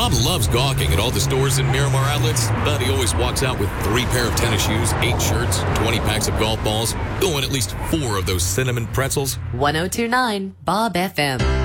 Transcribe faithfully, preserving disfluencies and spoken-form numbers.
Bob loves gawking at all the stores in Miramar Outlets, but he always walks out with three pair of tennis shoes, eight shirts, twenty packs of golf balls, oh, and at least four of those cinnamon pretzels. ten twenty-nine Bob F M.